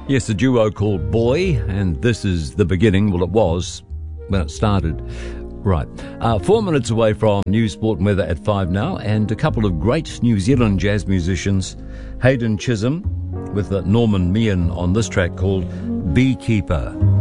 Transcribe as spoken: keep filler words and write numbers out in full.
Yes, a duo called Boy, and this is the beginning. Well, it was when it started. Right. Uh, four minutes away from news, sport and weather at five now, and a couple of great New Zealand jazz musicians, Hayden Chisholm with uh, Norman Meehan on this track called Beekeeper.